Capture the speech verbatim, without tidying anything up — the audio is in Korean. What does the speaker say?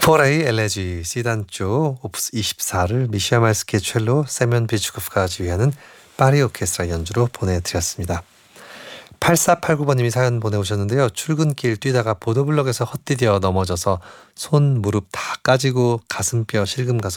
포레이 엘레지 시단조 오프스 이십사를 미샤 말스키 첼로 세면 비추코프가 지휘하는 파리 오케스트라 연주로 보내드렸습니다. 팔사팔구 번님이 사연 보내오셨는데요. 출근길 뛰다가 보도블럭에서 헛디뎌 넘어져서 손 무릎 다 까지고 가슴뼈 실금 가서